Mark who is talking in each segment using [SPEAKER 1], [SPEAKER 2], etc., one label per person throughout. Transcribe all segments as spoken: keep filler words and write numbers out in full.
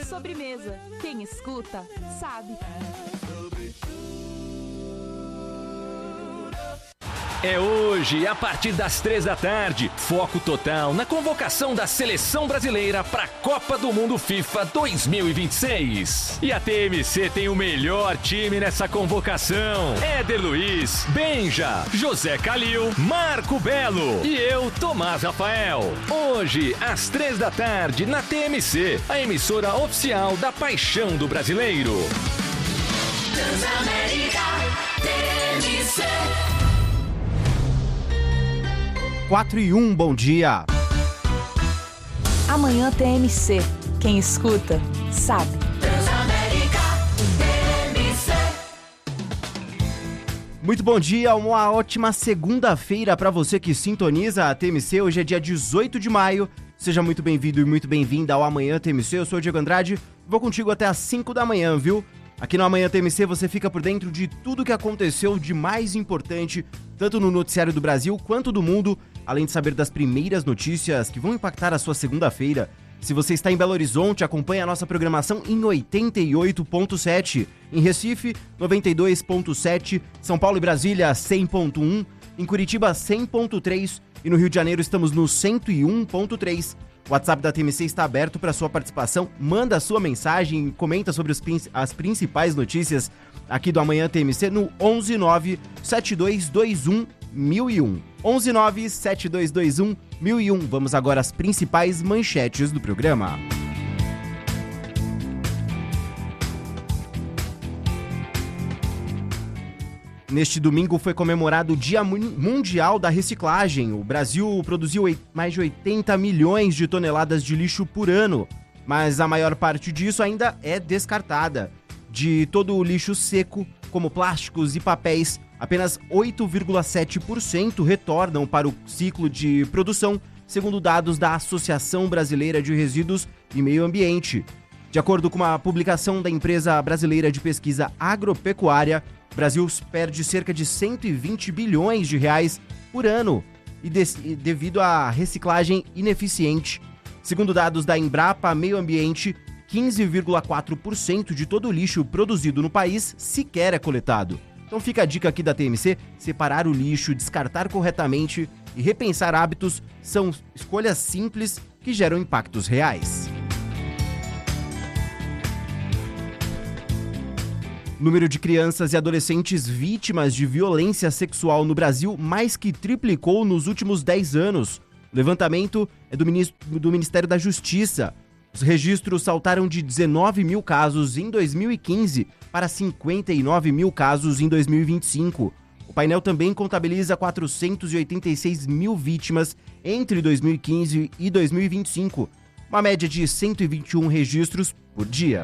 [SPEAKER 1] sobremesa. Quem escuta, sabe.
[SPEAKER 2] É hoje, a partir das três da tarde, foco total na convocação da Seleção Brasileira para a Copa do Mundo FIFA dois mil e vinte e seis. E a T M C tem o melhor time nessa convocação. Éder Luiz, Benja, José Calil, Marco Belo e eu, Tomás Rafael. Hoje, às três da tarde, na T M C, a emissora oficial da paixão do brasileiro.
[SPEAKER 3] Transamérica, T M C.
[SPEAKER 4] quatro e um, bom dia.
[SPEAKER 1] Amanhã T M C. Quem escuta, sabe.
[SPEAKER 3] Transamérica, T M C.
[SPEAKER 4] Muito bom dia, uma ótima segunda-feira para você que sintoniza a T M C. Hoje é dia dezoito de maio. Seja muito bem-vindo e muito bem-vinda ao Amanhã T M C. Eu sou o Diego Andrade, vou contigo até às cinco da manhã, viu? Aqui no Amanhã T M C você fica por dentro de tudo que aconteceu de mais importante, tanto no noticiário do Brasil quanto do mundo, além de saber das primeiras notícias que vão impactar a sua segunda-feira. Se você está em Belo Horizonte, acompanhe a nossa programação em oitenta e oito ponto sete, em Recife, noventa e dois ponto sete, São Paulo e Brasília, cem ponto um, em Curitiba, cem ponto três e no Rio de Janeiro estamos no cento e um ponto três. O WhatsApp da T M C está aberto para sua participação. Manda a sua mensagem e comenta sobre os, as principais notícias aqui do Amanhã T M C no onze nove sete dois dois um mil e um. onze nove sete dois dois um mil e um. Vamos agora às principais manchetes do programa. Neste domingo foi comemorado o Dia Mundial da Reciclagem. O Brasil produziu mais de oitenta milhões de toneladas de lixo por ano, mas a maior parte disso ainda é descartada. De todo o lixo seco, como plásticos e papéis, apenas oito vírgula sete por cento retornam para o ciclo de produção, segundo dados da Associação Brasileira de Resíduos e Meio Ambiente. De acordo com uma publicação da empresa brasileira de pesquisa agropecuária, o Brasil perde cerca de cento e vinte bilhões de reais por ano e, de, e devido à reciclagem ineficiente. Segundo dados da Embrapa Meio Ambiente, quinze vírgula quatro por cento de todo o lixo produzido no país sequer é coletado. Então fica a dica aqui da T M C, separar o lixo, descartar corretamente e repensar hábitos são escolhas simples que geram impactos reais. O número de crianças e adolescentes vítimas de violência sexual no Brasil mais que triplicou nos últimos dez anos. O levantamento é do Ministério da Justiça. Os registros saltaram de dezenove mil casos em dois mil e quinze para cinquenta e nove mil casos em dois mil e vinte e cinco. O painel também contabiliza quatrocentos e oitenta e seis mil vítimas entre dois mil e quinze e dois mil e vinte e cinco, uma média de cento e vinte e um registros por dia.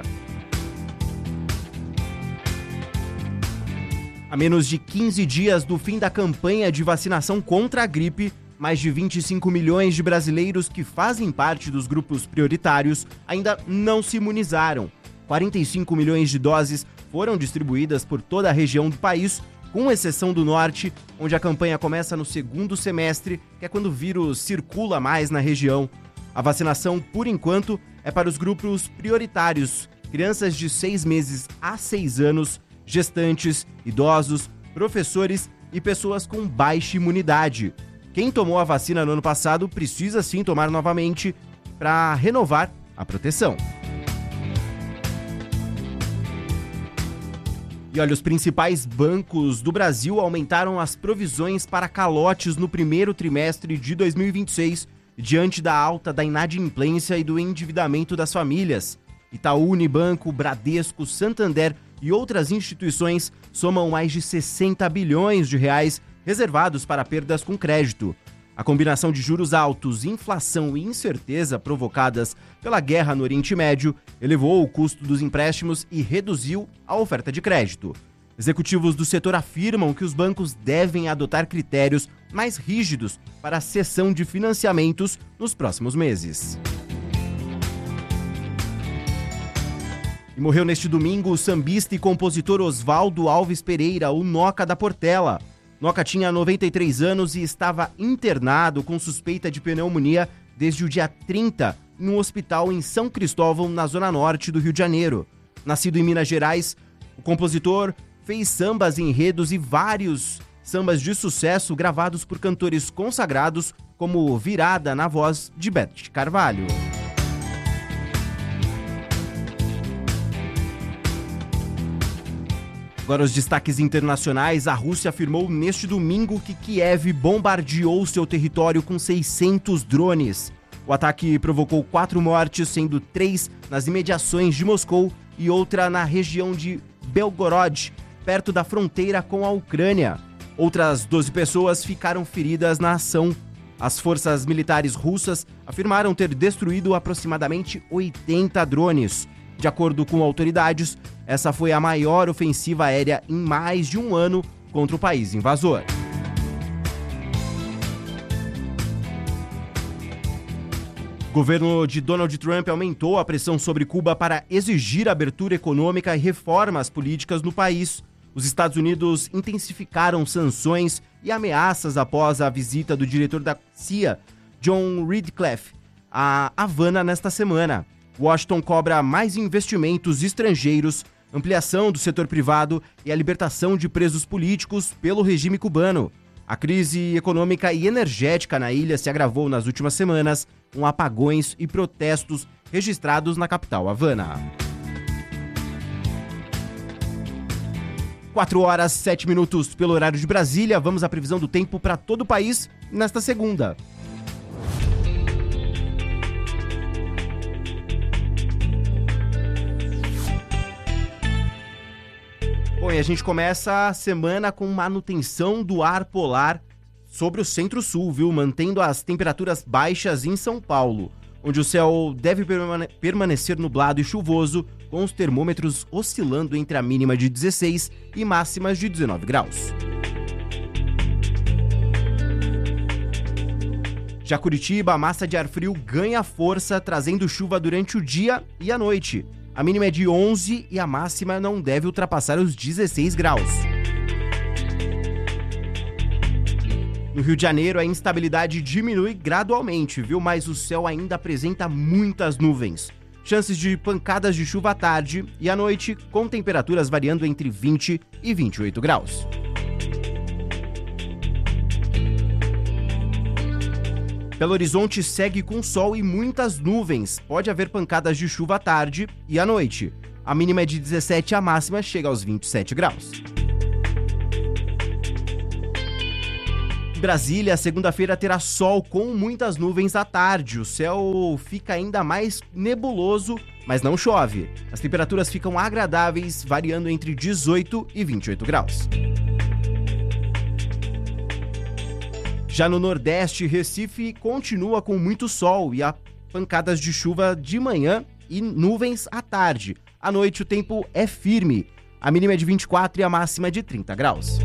[SPEAKER 4] A menos de quinze dias do fim da campanha de vacinação contra a gripe, mais de vinte e cinco milhões de brasileiros que fazem parte dos grupos prioritários ainda não se imunizaram. quarenta e cinco milhões de doses foram distribuídas por toda a região do país, com exceção do norte, onde a campanha começa no segundo semestre, que é quando o vírus circula mais na região. A vacinação, por enquanto, é para os grupos prioritários, crianças de seis meses a seis anos, gestantes, idosos, professores e pessoas com baixa imunidade. Quem tomou a vacina no ano passado precisa sim tomar novamente para renovar a proteção. E olha, os principais bancos do Brasil aumentaram as provisões para calotes no primeiro trimestre de dois mil e vinte e seis, diante da alta da inadimplência e do endividamento das famílias. Itaú, Unibanco, Bradesco, Santander e outras instituições somam mais de sessenta bilhões de reais reservados para perdas com crédito. A combinação de juros altos, inflação e incerteza provocadas pela guerra no Oriente Médio elevou o custo dos empréstimos e reduziu a oferta de crédito. Executivos do setor afirmam que os bancos devem adotar critérios mais rígidos para a cessão de financiamentos nos próximos meses. E morreu neste domingo o sambista e compositor Oswaldo Alves Pereira, o Noca da Portela. Noca tinha noventa e três anos e estava internado com suspeita de pneumonia desde o dia trinta, em um hospital em São Cristóvão, na zona norte do Rio de Janeiro. Nascido em Minas Gerais, o compositor fez sambas, enredos e vários sambas de sucesso gravados por cantores consagrados, como Virada, na voz de Beth Carvalho. Agora os destaques internacionais. A Rússia afirmou neste domingo que Kiev bombardeou seu território com seiscentos drones. O ataque provocou quatro mortes, sendo três nas imediações de Moscou e outra na região de Belgorod, perto da fronteira com a Ucrânia. Outras doze pessoas ficaram feridas na ação. As forças militares russas afirmaram ter destruído aproximadamente oitenta drones. De acordo com autoridades, essa foi a maior ofensiva aérea em mais de um ano contra o país invasor. O governo de Donald Trump aumentou a pressão sobre Cuba para exigir abertura econômica e reformas políticas no país. Os Estados Unidos intensificaram sanções e ameaças após a visita do diretor da C I A, John Ratcliffe, a Havana nesta semana. Washington cobra mais investimentos estrangeiros, ampliação do setor privado e a libertação de presos políticos pelo regime cubano. A crise econômica e energética na ilha se agravou nas últimas semanas, com apagões e protestos registrados na capital, Havana. quatro horas, sete minutos pelo horário de Brasília. Vamos à previsão do tempo para todo o país nesta segunda. Bom, e a gente começa a semana com manutenção do ar polar sobre o centro-sul, viu? Mantendo as temperaturas baixas em São Paulo, onde o céu deve permane- permanecer nublado e chuvoso, com os termômetros oscilando entre a mínima de dezesseis e máximas de dezenove graus. Já Curitiba, a massa de ar frio ganha força, trazendo chuva durante o dia e a noite. A mínima é de onze e a máxima não deve ultrapassar os dezesseis graus. No Rio de Janeiro, a instabilidade diminui gradualmente, viu? Mas o céu ainda apresenta muitas nuvens. Chances de pancadas de chuva à tarde e à noite, com temperaturas variando entre vinte e vinte e oito graus. Belo Horizonte segue com sol e muitas nuvens. Pode haver pancadas de chuva à tarde e à noite. A mínima é de dezessete e a máxima chega aos vinte e sete graus. Em Brasília, segunda-feira terá sol com muitas nuvens à tarde. O céu fica ainda mais nebuloso, mas não chove. As temperaturas ficam agradáveis, variando entre dezoito e vinte e oito graus. Já no Nordeste, Recife continua com muito sol e há pancadas de chuva de manhã e nuvens à tarde. À noite o tempo é firme. A mínima é de vinte e quatro e a máxima é de trinta graus.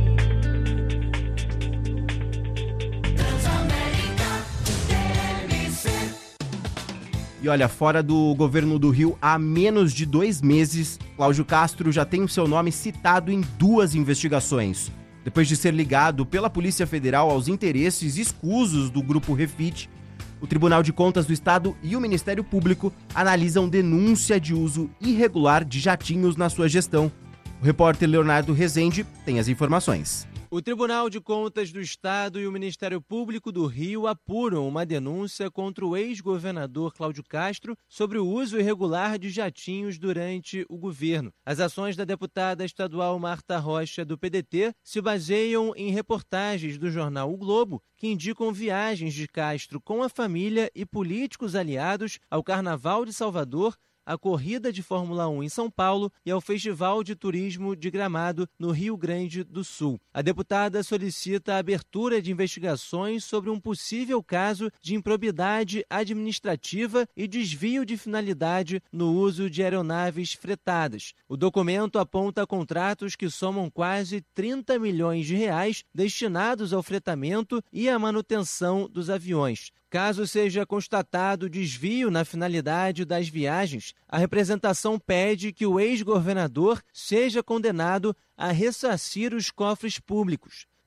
[SPEAKER 4] E olha, fora do governo do Rio há menos de dois meses, Cláudio Castro já tem o seu nome citado em duas investigações. Depois de ser ligado pela Polícia Federal aos interesses escusos do Grupo Refit, o Tribunal de Contas do Estado e o Ministério Público analisam denúncia de uso irregular de jatinhos na sua gestão. O repórter Leonardo Rezende tem as informações.
[SPEAKER 5] O Tribunal de Contas do Estado e o Ministério Público do Rio apuram uma denúncia contra o ex-governador Cláudio Castro sobre o uso irregular de jatinhos durante o governo. As ações da deputada estadual Marta Rocha, do P D T, se baseiam em reportagens do jornal O Globo, que indicam viagens de Castro com a família e políticos aliados ao Carnaval de Salvador, à corrida de Fórmula um em São Paulo e ao Festival de Turismo de Gramado, no Rio Grande do Sul. A deputada solicita a abertura de investigações sobre um possível caso de improbidade administrativa e desvio de finalidade no uso de aeronaves fretadas. O documento aponta contratos que somam quase trinta milhões de reais destinados ao fretamento e à manutenção dos aviões. Caso seja constatado desvio na finalidade das viagens, a representação pede que o ex-governador seja condenado a ressarcir os cofres públicos.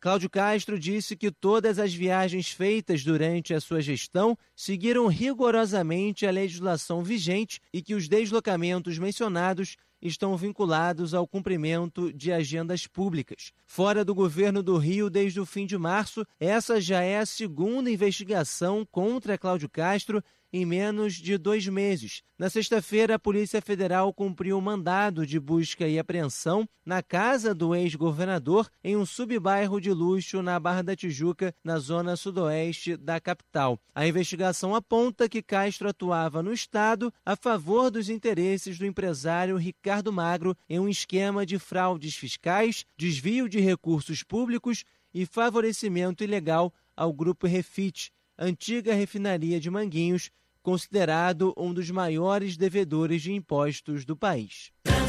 [SPEAKER 5] Cláudio Castro disse que todas as viagens feitas durante a sua gestão seguiram rigorosamente a legislação vigente e que os deslocamentos mencionados estão vinculados ao cumprimento de agendas públicas. Fora do governo do Rio desde o fim de março, essa já é a segunda investigação contra Cláudio Castro em menos de dois meses. Na sexta-feira, a Polícia Federal cumpriu o mandado de busca e apreensão na casa do ex-governador em um subbairro de luxo na Barra da Tijuca, na zona sudoeste da capital. A investigação aponta que Castro atuava no Estado a favor dos interesses do empresário Ricardo Magro em um esquema de fraudes fiscais, desvio de recursos públicos e favorecimento ilegal ao Grupo Refit, antiga refinaria de Manguinhos, considerado um dos maiores devedores de impostos do país.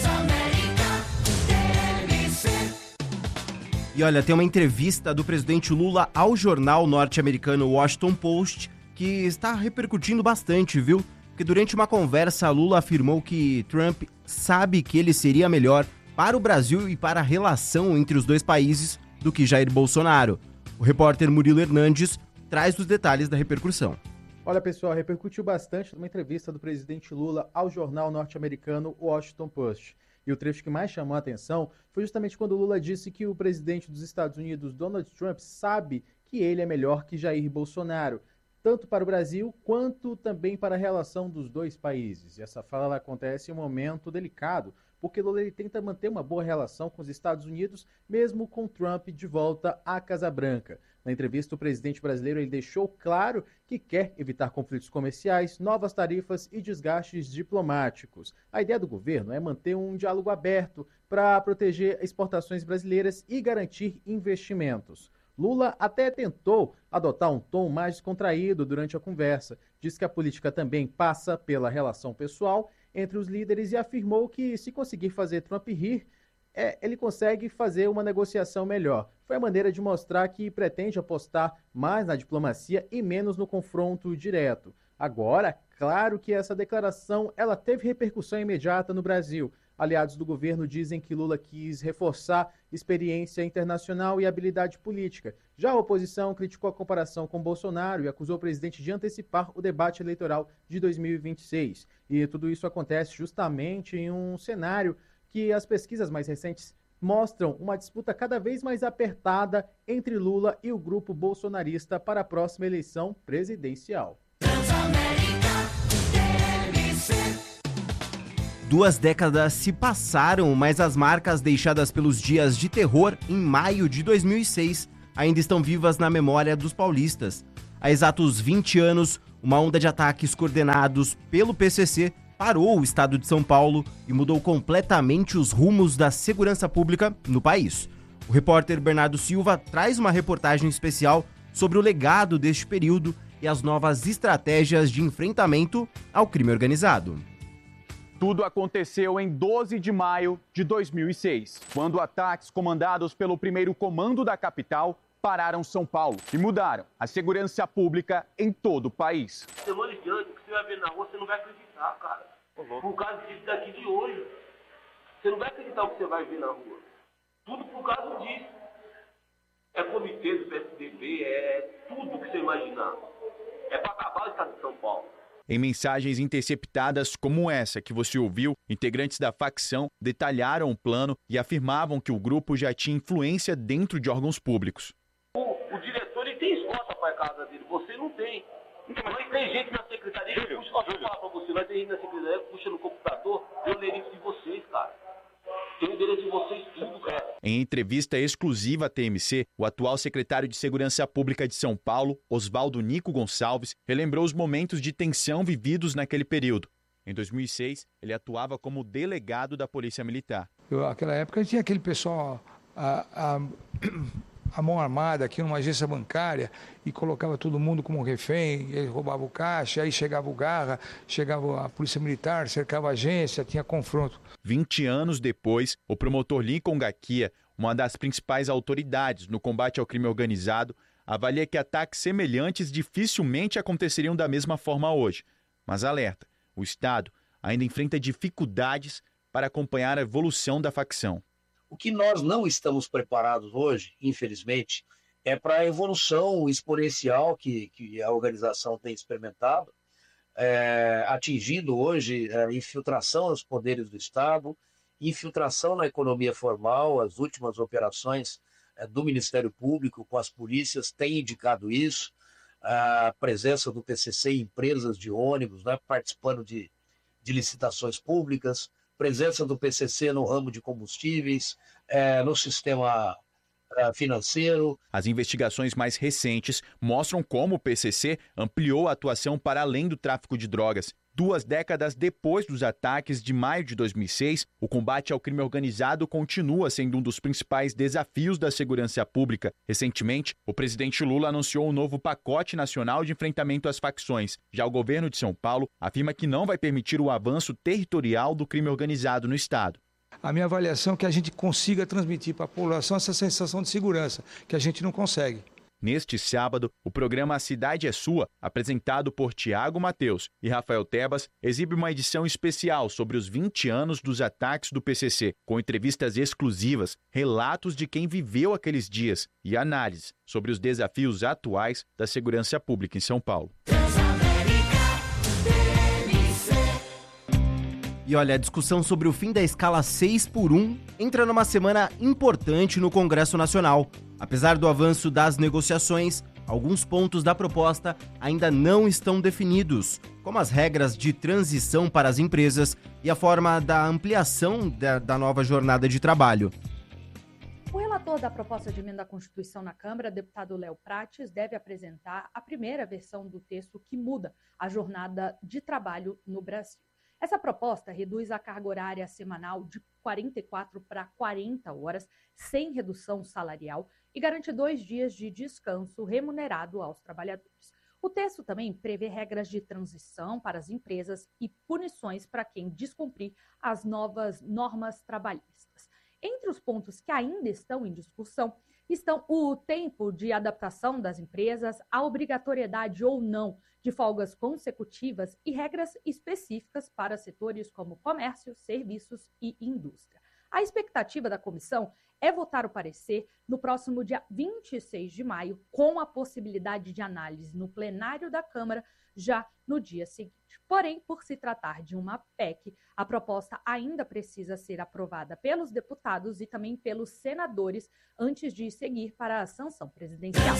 [SPEAKER 4] E olha, tem uma entrevista do presidente Lula ao jornal norte-americano Washington Post que está repercutindo bastante, viu? Porque durante uma conversa, Lula afirmou que Trump sabe que ele seria melhor para o Brasil e para a relação entre os dois países do que Jair Bolsonaro. O repórter Murilo Hernandes traz os detalhes da repercussão.
[SPEAKER 6] Olha, pessoal, repercutiu bastante numa entrevista do presidente Lula ao jornal norte-americano Washington Post. E o trecho que mais chamou a atenção foi justamente quando Lula disse que o presidente dos Estados Unidos, Donald Trump, sabe que ele é melhor que Jair Bolsonaro, tanto para o Brasil quanto também para a relação dos dois países. E essa fala ela acontece em um momento delicado, porque Lula ele tenta manter uma boa relação com os Estados Unidos, mesmo com Trump de volta à Casa Branca. Na entrevista, o presidente brasileiro ele deixou claro que quer evitar conflitos comerciais, novas tarifas e desgastes diplomáticos. A ideia do governo é manter um diálogo aberto para proteger exportações brasileiras e garantir investimentos. Lula até tentou adotar um tom mais descontraído durante a conversa. Diz que a política também passa pela relação pessoal entre os líderes e afirmou que, se conseguir fazer Trump rir, é, ele consegue fazer uma negociação melhor. Foi a maneira de mostrar que pretende apostar mais na diplomacia e menos no confronto direto. Agora, claro que essa declaração ela teve repercussão imediata no Brasil. Aliados do governo dizem que Lula quis reforçar experiência internacional e habilidade política. Já a oposição criticou a comparação com Bolsonaro e acusou o presidente de antecipar o debate eleitoral de dois mil e vinte e seis. E tudo isso acontece justamente em um cenário que as pesquisas mais recentes mostram uma disputa cada vez mais apertada entre Lula e o grupo bolsonarista para a próxima eleição presidencial.
[SPEAKER 4] Duas décadas se passaram, mas as marcas deixadas pelos dias de terror em maio de dois mil e seis ainda estão vivas na memória dos paulistas. Há exatos vinte anos, uma onda de ataques coordenados pelo P C C parou o estado de São Paulo e mudou completamente os rumos da segurança pública no país. O repórter Bernardo Silva traz uma reportagem especial sobre o legado deste período e as novas estratégias de enfrentamento ao crime organizado.
[SPEAKER 7] Tudo aconteceu em doze de maio de dois mil e seis, quando ataques comandados pelo primeiro comando da capital pararam São Paulo e mudaram a segurança pública em todo o país.
[SPEAKER 8] Semana adiante, o que você vai ver na rua, você não vai acreditar, cara. Por causa disso daqui de hoje. Você não vai acreditar o que você vai ver na rua. Tudo por causa disso. É comitê do P S D B, é tudo que você imaginar. É para acabar o estado de São Paulo.
[SPEAKER 7] Em mensagens interceptadas como essa que você ouviu, integrantes da facção detalharam o plano e afirmavam que o grupo já tinha influência dentro de órgãos públicos.
[SPEAKER 8] O, o diretor ele tem escola para a casa dele, você não tem. Nós tem gente na secretaria que puxa, ó, eu falar pra você, nós tem gente na secretaria que puxa no computador, tem o endereço de vocês, cara. Tem o endereço de vocês tudo, cara.
[SPEAKER 7] Em entrevista exclusiva à T M C, o atual secretário de Segurança Pública de São Paulo, Oswaldo Nico Gonçalves, relembrou os momentos de tensão vividos naquele período. Em dois mil e seis, ele atuava como delegado da Polícia Militar.
[SPEAKER 9] Eu, naquela época tinha aquele pessoal... A, a... a mão armada aqui numa agência bancária e colocava todo mundo como refém, ele roubava o caixa, aí chegava o Garra, chegava a polícia militar, cercava a agência, tinha confronto.
[SPEAKER 7] vinte anos depois, o promotor Lincoln Gaquia, uma das principais autoridades no combate ao crime organizado, avalia que ataques semelhantes dificilmente aconteceriam da mesma forma hoje. Mas alerta, o Estado ainda enfrenta dificuldades para acompanhar a evolução da facção.
[SPEAKER 10] O que nós não estamos preparados hoje, infelizmente, é para a evolução exponencial que, que a organização tem experimentado, é, atingindo hoje a infiltração nos poderes do Estado, infiltração na economia formal. As últimas operações é, do Ministério Público com as polícias têm indicado isso, a presença do P C C em empresas de ônibus, né, participando de, de licitações públicas, presença do P C C no ramo de combustíveis, é, no sistema financeiro.
[SPEAKER 7] As investigações mais recentes mostram como o P C C ampliou a atuação para além do tráfico de drogas. Duas décadas depois dos ataques de maio de dois mil e seis, o combate ao crime organizado continua sendo um dos principais desafios da segurança pública. Recentemente, o presidente Lula anunciou um novo pacote nacional de enfrentamento às facções. Já o governo de São Paulo afirma que não vai permitir o avanço territorial do crime organizado no estado.
[SPEAKER 9] A minha avaliação é que a gente consiga transmitir para a população essa sensação de segurança, que a gente não consegue.
[SPEAKER 7] Neste sábado, o programa A Cidade é Sua, apresentado por Tiago Mateus e Rafael Tebas, exibe uma edição especial sobre os vinte anos dos ataques do P C C, com entrevistas exclusivas, relatos de quem viveu aqueles dias e análises sobre os desafios atuais da segurança pública em São Paulo.
[SPEAKER 4] E olha, a discussão sobre o fim da escala seis por um entra numa semana importante no Congresso Nacional. Apesar do avanço das negociações, alguns pontos da proposta ainda não estão definidos, como as regras de transição para as empresas e a forma da ampliação da, da nova jornada de trabalho.
[SPEAKER 11] O relator da proposta de emenda à Constituição na Câmara, deputado Léo Prates, deve apresentar a primeira versão do texto que muda a jornada de trabalho no Brasil. Essa proposta reduz a carga horária semanal de quarenta e quatro para quarenta horas, sem redução salarial, e garante dois dias de descanso remunerado aos trabalhadores. O texto também prevê regras de transição para as empresas e punições para quem descumprir as novas normas trabalhistas. Entre os pontos que ainda estão em discussão estão o tempo de adaptação das empresas, a obrigatoriedade ou não de folgas consecutivas e regras específicas para setores como comércio, serviços e indústria. A expectativa da comissão é votar o parecer no próximo dia vinte e seis de maio, com a possibilidade de análise no plenário da Câmara já no dia seguinte. Porém, por se tratar de uma P E C, a proposta ainda precisa ser aprovada pelos deputados e também pelos senadores antes de seguir para a sanção presidencial.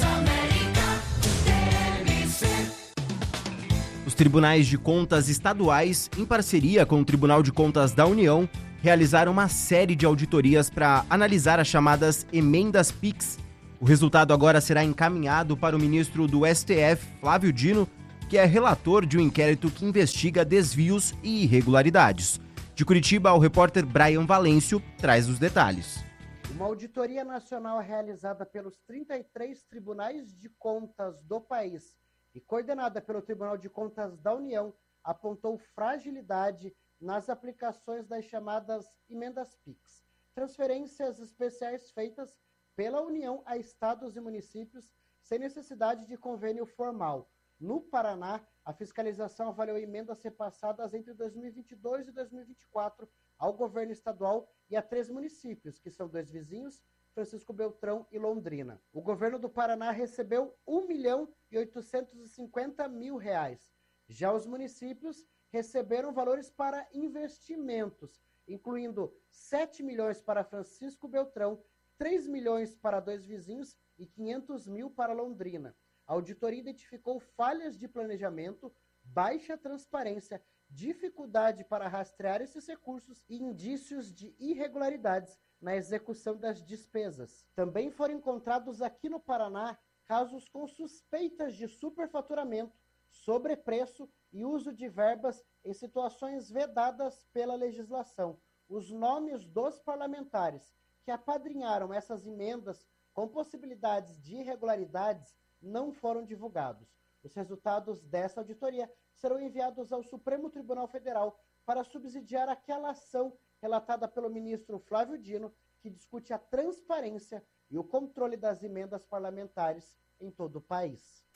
[SPEAKER 4] Os tribunais de contas estaduais, em parceria com o Tribunal de Contas da União, realizaram uma série de auditorias para analisar as chamadas emendas PIX. O resultado agora será encaminhado para o ministro do S T F, Flávio Dino, que é relator de um inquérito que investiga desvios e irregularidades. De Curitiba, o repórter Brian Valêncio traz os detalhes.
[SPEAKER 12] Uma auditoria nacional realizada pelos trinta e três tribunais de contas do país e coordenada pelo Tribunal de Contas da União apontou fragilidade nas aplicações das chamadas emendas PIX, transferências especiais feitas pela União a estados e municípios sem necessidade de convênio formal. No Paraná, a fiscalização avaliou emendas repassadas entre dois mil e vinte e dois e dois mil e vinte e quatro ao governo estadual e a três municípios, que são dois vizinhos, Francisco Beltrão e Londrina. O governo do Paraná recebeu um milhão e oitocentos e cinquenta mil reais. Já os municípios receberam valores para investimentos, incluindo sete milhões para Francisco Beltrão, três milhões para dois vizinhos e quinhentos mil para Londrina. A auditoria identificou falhas de planejamento, baixa transparência, dificuldade para rastrear esses recursos e indícios de irregularidades na execução das despesas. Também foram encontrados aqui no Paraná casos com suspeitas de superfaturamento, sobrepreço e uso de verbas em situações vedadas pela legislação. Os nomes dos parlamentares que apadrinharam essas emendas com possibilidades de irregularidades não foram divulgados. Os resultados dessa auditoria serão enviados ao Supremo Tribunal Federal para subsidiar aquela ação relatada pelo ministro Flávio Dino, que discute a transparência e o controle das emendas parlamentares em todo o país.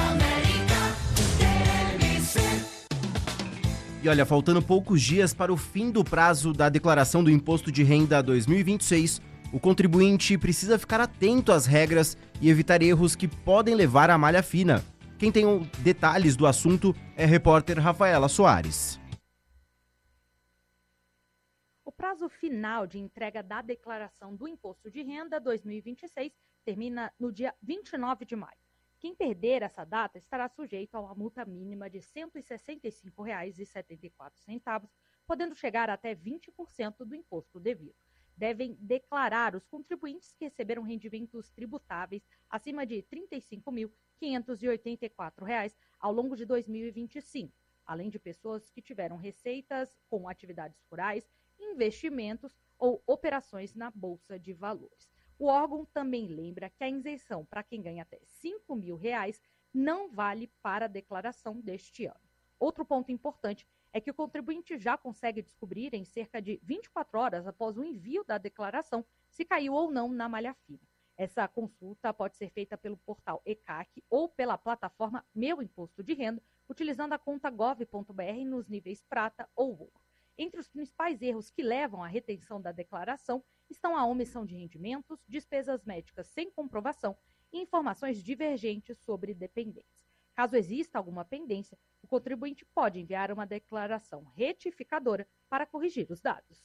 [SPEAKER 4] E olha, faltando poucos dias para o fim do prazo da declaração do Imposto de Renda dois mil e vinte e seis, o contribuinte precisa ficar atento às regras e evitar erros que podem levar à malha fina. Quem tem detalhes do assunto é a repórter Rafaela Soares.
[SPEAKER 11] O prazo final de entrega da declaração do Imposto de Renda dois mil e vinte e seis termina no dia vinte e nove de maio. Quem perder essa data estará sujeito a uma multa mínima de cento e sessenta e cinco reais e setenta e quatro centavos, podendo chegar até vinte por cento do imposto devido. Devem declarar os contribuintes que receberam rendimentos tributáveis acima de trinta e cinco mil quinhentos e oitenta e quatro reais ao longo de dois mil e vinte e cinco, além de pessoas que tiveram receitas com atividades rurais, investimentos ou operações na Bolsa de Valores. O órgão também lembra que a isenção para quem ganha até cinco mil reais não vale para a declaração deste ano. Outro ponto importante é que o contribuinte já consegue descobrir em cerca de vinte e quatro horas após o envio da declaração se caiu ou não na malha fina. Essa consulta pode ser feita pelo portal E C A C ou pela plataforma Meu Imposto de Renda, utilizando a conta gov ponto br nos níveis prata ou ouro. Entre os principais erros que levam à retenção da declaração estão a omissão de rendimentos, despesas médicas sem comprovação e informações divergentes sobre dependentes. Caso exista alguma pendência, o contribuinte pode enviar uma declaração retificadora para corrigir os dados.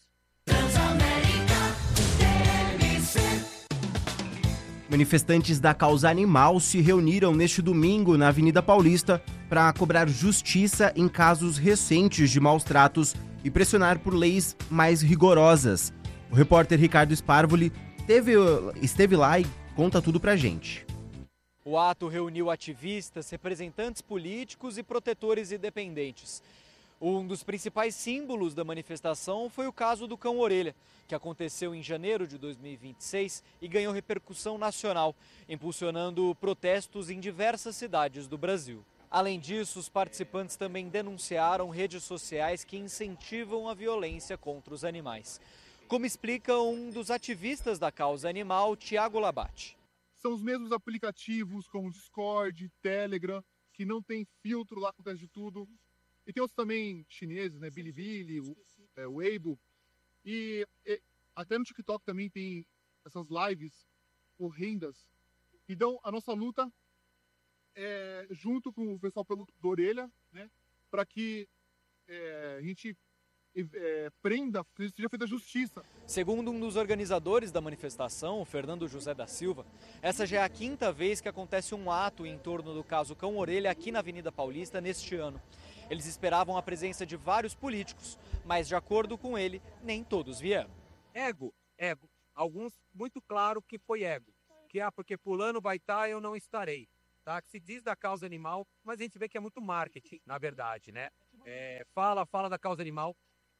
[SPEAKER 4] Manifestantes da causa animal se reuniram neste domingo na Avenida Paulista para cobrar justiça em casos recentes de maus tratos e pressionar por leis mais rigorosas. O repórter Ricardo Sparvoli teve, esteve lá e conta tudo pra gente.
[SPEAKER 13] O ato reuniu ativistas, representantes políticos e protetores independentes. Um dos principais símbolos da manifestação foi o caso do cão-orelha, que aconteceu em janeiro de dois mil e vinte e seis e ganhou repercussão nacional, impulsionando protestos em diversas cidades do Brasil. Além disso, os participantes também denunciaram redes sociais que incentivam a violência contra os animais. Como explica um dos ativistas da causa animal, Tiago Labate.
[SPEAKER 14] São os mesmos aplicativos como o Discord, Telegram, que não tem filtro lá, acontece de tudo. E tem outros também chineses, né? Bilibili, o é, Weibo. E, e até no TikTok também tem essas lives horrendas. Então, a nossa luta é junto com o pessoal pelo do Orelha, né? Para que é, a gente é, prenda, seja feita justiça.
[SPEAKER 13] Segundo um dos organizadores da manifestação, o Fernando José da Silva, essa já é a quinta vez que acontece um ato em torno do caso Cão-Orelha aqui na Avenida Paulista neste ano. Eles esperavam a presença de vários políticos, mas de acordo com ele, nem todos vieram.
[SPEAKER 15] Ego, ego. Alguns muito claro que foi ego. Que ah, porque fulano vai estar, eu não estarei. Tá? Que se diz da causa animal, mas a gente vê que é muito marketing, na verdade, né? É, fala, fala da causa animal.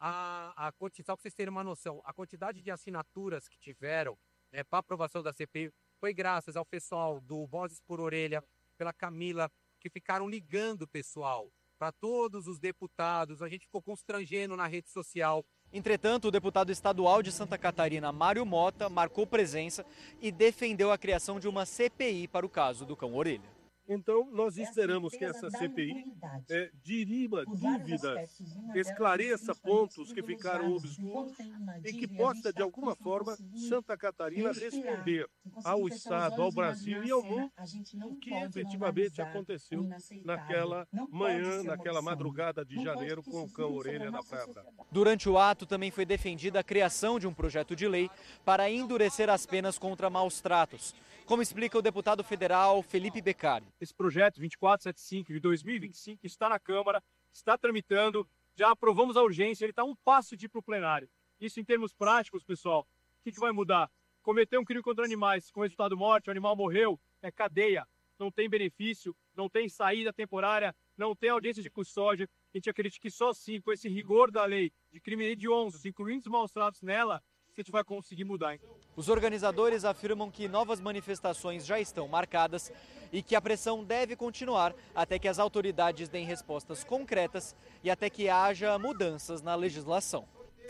[SPEAKER 15] A, a quantidade, só para vocês terem uma noção, a quantidade de assinaturas que tiveram, né, para aprovação da C P I foi graças ao pessoal do Vozes por Orelha, pela Camila, que ficaram ligando o pessoal. Para todos os deputados, a gente ficou constrangendo na rede social.
[SPEAKER 13] Entretanto, o deputado estadual de Santa Catarina, Mário Mota, marcou presença e defendeu a criação de uma C P I para o caso do Cão-Orelha.
[SPEAKER 16] Então, nós esperamos que essa C P I é, dirima dúvidas, esclareça pontos que ficaram obscuros e que possa, de alguma forma, Santa Catarina responder ao Estado, ao Brasil e ao mundo o que efetivamente aconteceu naquela manhã, naquela madrugada de janeiro com o Cão-Orelha na Praia Brava.
[SPEAKER 13] Durante o ato, também foi defendida a criação de um projeto de lei para endurecer as penas contra maus tratos, como explica o deputado federal Felipe Beccari.
[SPEAKER 17] Esse projeto vinte e quatro setenta e cinco de dois mil e vinte e cinco está na Câmara, está tramitando, já aprovamos a urgência, ele está a um passo de ir para o plenário. Isso em termos práticos, pessoal, o que, que vai mudar? Cometer um crime contra animais com resultado morte, o animal morreu, é cadeia, não tem benefício, não tem saída temporária, não tem audiência de custódia. A gente acredita que só assim, com esse rigor da lei de crime hediondos, incluindo os maus tratos nela, que a gente vai conseguir mudar. Hein?
[SPEAKER 13] Os organizadores afirmam que novas manifestações já estão marcadas e que a pressão deve continuar até que as autoridades deem respostas concretas e até que haja mudanças na legislação.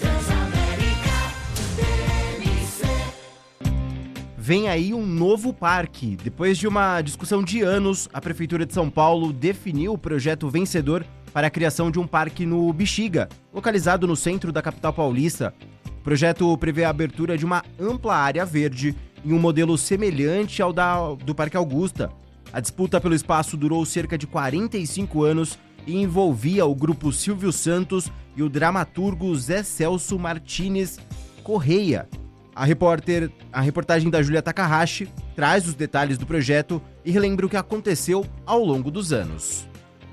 [SPEAKER 4] Vem aí um novo parque. Depois de uma discussão de anos, a Prefeitura de São Paulo definiu o projeto vencedor para a criação de um parque no Bexiga, localizado no centro da capital paulista. O projeto prevê a abertura de uma ampla área verde em um modelo semelhante ao da, do Parque Augusta. A disputa pelo espaço durou cerca de quarenta e cinco anos e envolvia o grupo Silvio Santos e o dramaturgo Zé Celso Martínez Correia. A, repórter, a reportagem da Júlia Takahashi traz os detalhes do projeto e relembra o que aconteceu ao longo dos anos.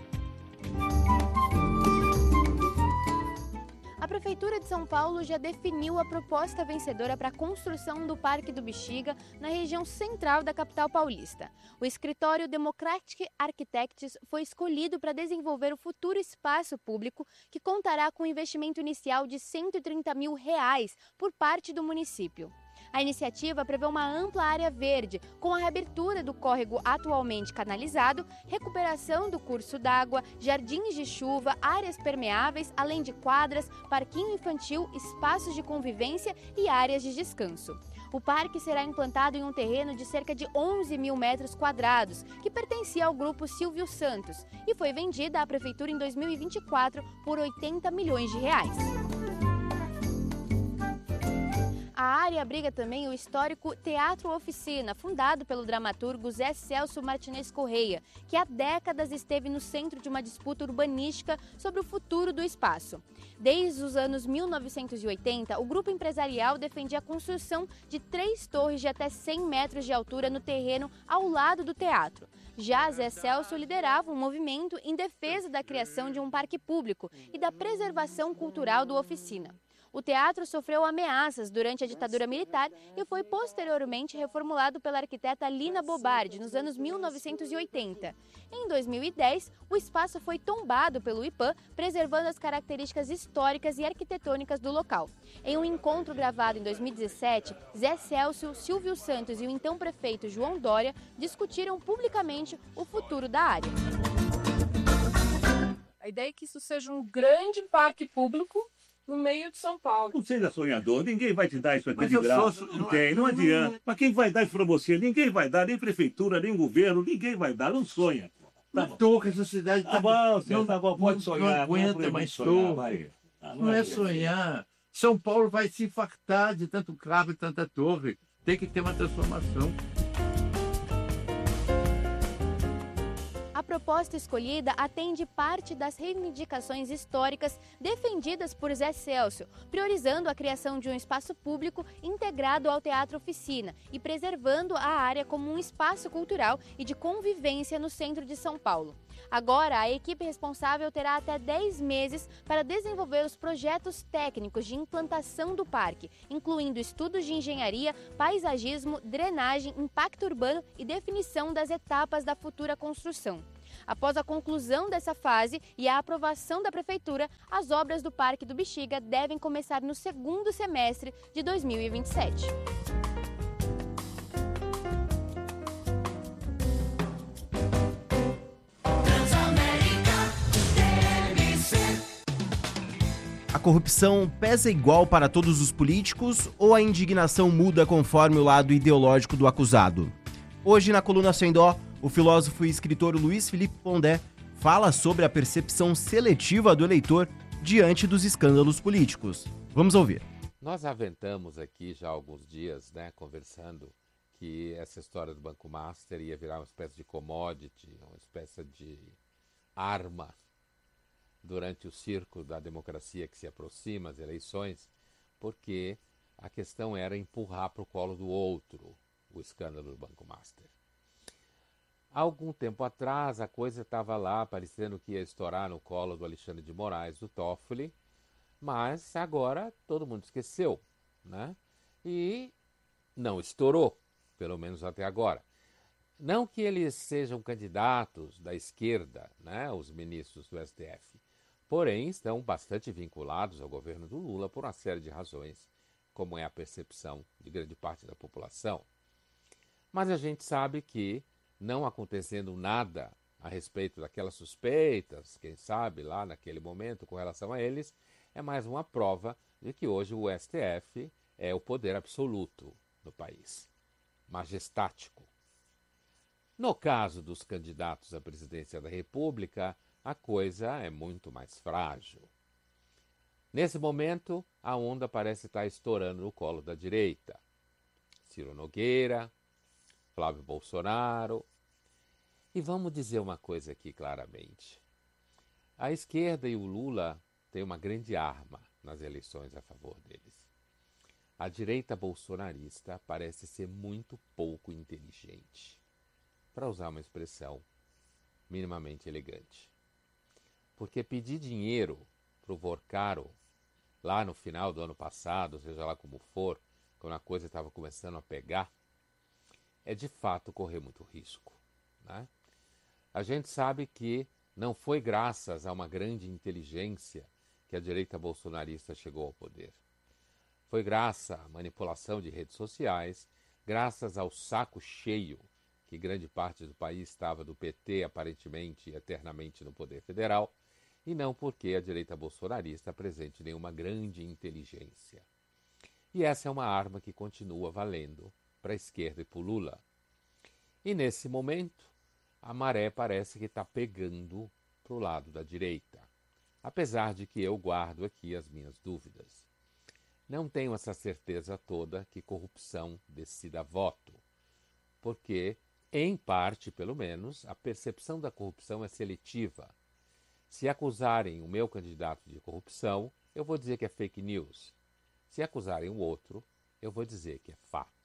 [SPEAKER 18] A Prefeitura de São Paulo já definiu a proposta vencedora para a construção do Parque do Bexiga na região central da capital paulista. O escritório Democratic Architects foi escolhido para desenvolver o futuro espaço público, que contará com um investimento inicial de cento e trinta mil reais por parte do município. A iniciativa prevê uma ampla área verde, com a reabertura do córrego atualmente canalizado, recuperação do curso d'água, jardins de chuva, áreas permeáveis, além de quadras, parquinho infantil, espaços de convivência e áreas de descanso. O parque será implantado em um terreno de cerca de onze mil metros quadrados, que pertencia ao grupo Silvio Santos, e foi vendida à Prefeitura em dois mil e vinte e quatro por oitenta milhões de reais. A área abriga também o histórico Teatro Oficina, fundado pelo dramaturgo Zé Celso Martínez Correia, que há décadas esteve no centro de uma disputa urbanística sobre o futuro do espaço. Desde os anos mil novecentos e oitenta, o grupo empresarial defendia a construção de três torres de até cem metros de altura no terreno ao lado do teatro. Já Zé Celso liderava um movimento em defesa da criação de um parque público e da preservação cultural do Oficina. O teatro sofreu ameaças durante a ditadura militar e foi posteriormente reformulado pela arquiteta Lina Bobardi nos anos mil novecentos e oitenta. Em dois mil e dez, o espaço foi tombado pelo I P A M, preservando as características históricas e arquitetônicas do local. Em um encontro gravado em dois mil e dezessete, Zé Celso, Silvio Santos e o então prefeito João Dória discutiram publicamente o futuro da área.
[SPEAKER 19] A ideia é que isso seja um grande parque público no meio de São Paulo.
[SPEAKER 20] Não seja sonhador, ninguém vai te dar isso aqui
[SPEAKER 19] Mas
[SPEAKER 20] de
[SPEAKER 19] eu
[SPEAKER 20] graça.
[SPEAKER 19] sou-
[SPEAKER 20] Não tem, não adianta. Mas quem vai dar isso pra você? Ninguém vai dar, nem prefeitura, nem governo, ninguém vai dar, não sonha. Tá bom.
[SPEAKER 21] Torre, essa cidade
[SPEAKER 20] Tá bom, senhor, tá bom, pode sonhar.
[SPEAKER 21] Não
[SPEAKER 20] não é
[SPEAKER 21] aguenta
[SPEAKER 20] problema
[SPEAKER 21] mais
[SPEAKER 20] de sonhar,
[SPEAKER 21] torre.
[SPEAKER 20] vai. Ah,
[SPEAKER 21] Não é
[SPEAKER 20] adianta.
[SPEAKER 21] sonhar. São Paulo vai se infartar de tanto carro e tanta torre. Tem que ter uma transformação.
[SPEAKER 18] A proposta escolhida atende parte das reivindicações históricas defendidas por Zé Celso, priorizando a criação de um espaço público integrado ao Teatro Oficina e preservando a área como um espaço cultural e de convivência no centro de São Paulo. Agora, a equipe responsável terá até dez meses para desenvolver os projetos técnicos de implantação do parque, incluindo estudos de engenharia, paisagismo, drenagem, impacto urbano e definição das etapas da futura construção. Após a conclusão dessa fase e a aprovação da Prefeitura, as obras do Parque do Bexiga devem começar no segundo semestre de dois mil e vinte e sete.
[SPEAKER 4] A corrupção pesa igual para todos os políticos ou a indignação muda conforme o lado ideológico do acusado? Hoje, na coluna Sem Dó, o filósofo e escritor Luiz Felipe Pondé fala sobre a percepção seletiva do eleitor diante dos escândalos políticos. Vamos ouvir.
[SPEAKER 22] Nós aventamos aqui já há alguns dias, né, conversando, que essa história do Banco Master ia virar uma espécie de commodity, uma espécie de arma durante o circo da democracia que se aproxima, as eleições, porque a questão era empurrar para o colo do outro o escândalo do Banco Master. Há algum tempo atrás, a coisa estava lá, parecendo que ia estourar no colo do Alexandre de Moraes, do Toffoli, mas agora todo mundo esqueceu, né? E não estourou, pelo menos até agora. Não que eles sejam candidatos da esquerda, né, os ministros do S T F, porém estão bastante vinculados ao governo do Lula por uma série de razões, como é a percepção de grande parte da população. Mas a gente sabe que, não acontecendo nada a respeito daquelas suspeitas, quem sabe lá naquele momento com relação a eles, é mais uma prova de que hoje o S T F é o poder absoluto no país, majestático. No caso dos candidatos à presidência da República, a coisa é muito mais frágil. Nesse momento, a onda parece estar estourando no colo da direita. Ciro Nogueira, Flávio Bolsonaro. E vamos dizer uma coisa aqui claramente. A esquerda e o Lula têm uma grande arma nas eleições a favor deles. A direita bolsonarista parece ser muito pouco inteligente, para usar uma expressão minimamente elegante. Porque pedir dinheiro para o Vorcaro, lá no final do ano passado, seja lá como for, quando a coisa estava começando a pegar, é de fato correr muito risco, né? A gente sabe que não foi graças a uma grande inteligência que a direita bolsonarista chegou ao poder. Foi graças à manipulação de redes sociais, graças ao saco cheio que grande parte do país estava do P T, aparentemente e eternamente no poder federal, e não porque a direita bolsonarista apresente nenhuma grande inteligência. E essa é uma arma que continua valendo para a esquerda e para o Lula. E nesse momento, a maré parece que está pegando para o lado da direita, apesar de que eu guardo aqui as minhas dúvidas. Não tenho essa certeza toda que corrupção decida voto, porque, em parte pelo menos, a percepção da corrupção é seletiva. Se acusarem o meu candidato de corrupção, eu vou dizer que é fake news. Se acusarem o outro, eu vou dizer que é fato.